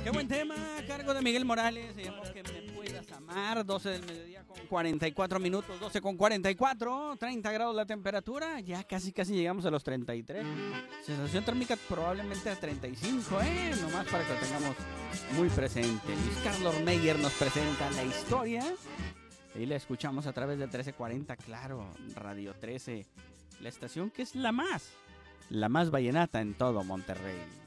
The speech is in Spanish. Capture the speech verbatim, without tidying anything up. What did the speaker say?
Qué buen tema, a cargo de Miguel Morales. Se llama Que me puedas amar. doce del mediodía con cuarenta y cuatro minutos. doce con cuarenta y cuatro. treinta grados la temperatura. Ya casi, casi llegamos a los treinta y tres. Sensación térmica probablemente a treinta y cinco, ¿eh? Nomás para que lo tengamos muy presente. Luis Carlos Meyer nos presenta la historia. Y la escuchamos a través de trece cuarenta, claro, Radio trece. La estación que es la más, la más vallenata en todo Monterrey.